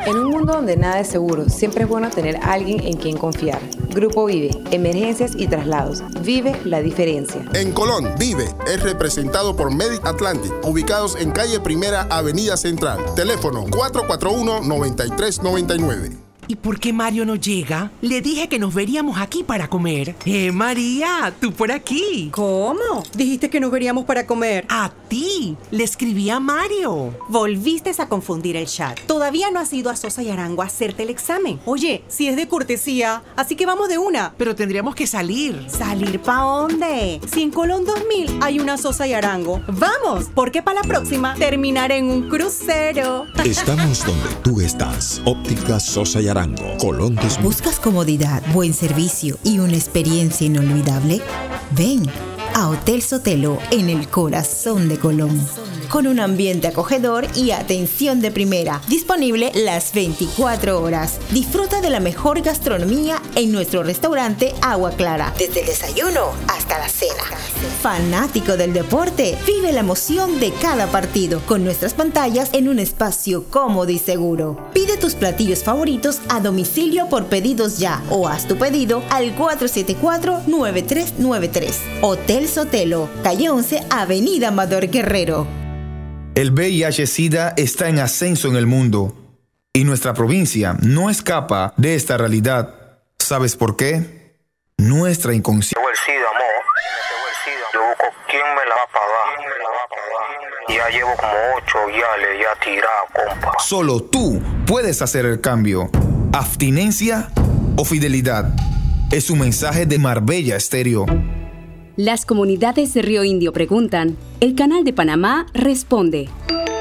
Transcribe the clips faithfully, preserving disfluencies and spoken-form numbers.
En un mundo donde nada es seguro, siempre es bueno tener a alguien en quien confiar. Grupo Vive, emergencias y traslados. Vive la diferencia. En Colón, Vive es representado por Medic Atlantic, ubicados en calle Primera, Avenida Central. Teléfono cuatro cuatro uno, nueve tres nueve nueve. ¿Y por qué Mario no llega? Le dije que nos veríamos aquí para comer. ¡Eh, María! ¡Tú por aquí! ¿Cómo? Dijiste que nos veríamos para comer. ¡A ti! Le escribí a Mario. Volviste a confundir el chat. Todavía no has ido a Sosa y Arango a hacerte el examen. Oye, si es de cortesía, así que vamos de una. Pero tendríamos que salir. ¿Salir pa' dónde? Si en Colón dos mil hay una Sosa y Arango. ¡Vamos! Porque para la próxima terminaré en un crucero. Estamos donde tú estás. Ópticas Sosa y Arango. Colón dos mil. ¿Buscas comodidad, buen servicio y una experiencia inolvidable? Ven a Hotel Sotelo en el corazón de Colón. Con un ambiente acogedor y atención de primera. Disponible las veinticuatro horas. Disfruta de la mejor gastronomía en nuestro restaurante Agua Clara. Desde el desayuno hasta la cena. Fanático del deporte, vive la emoción de cada partido con nuestras pantallas en un espacio cómodo y seguro. Pide tus platillos favoritos a domicilio por pedidos ya o haz tu pedido al cuatro siete cuatro, nueve tres nueve tres. Hotel Sotelo, calle once, Avenida Amador Guerrero. El V I H-Sida está en ascenso en el mundo y nuestra provincia no escapa de esta realidad. ¿Sabes por qué? Nuestra inconsciencia. El SIDA, amor. Me el SIDA. Yo busco quién me la va a pagar. ¿Quién me la va a pagar? Ya llevo como ocho guiales ya tirado, compa. Solo tú puedes hacer el cambio. Abstinencia o fidelidad. Es un mensaje de Marbella Estéreo. Las comunidades de Río Indio preguntan, el Canal de Panamá responde.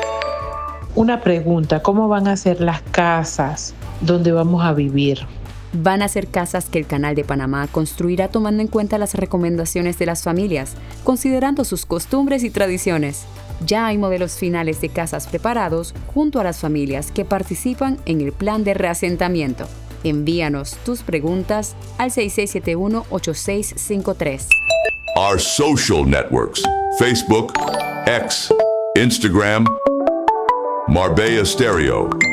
Una pregunta, ¿cómo van a ser las casas donde vamos a vivir? Van a ser casas que el Canal de Panamá construirá tomando en cuenta las recomendaciones de las familias, considerando sus costumbres y tradiciones. Ya hay modelos finales de casas preparados junto a las familias que participan en el plan de reasentamiento. Envíanos tus preguntas al seis seis siete uno, ocho seis cinco tres. Our social networks: Facebook, X, Instagram, Marbella Stereo.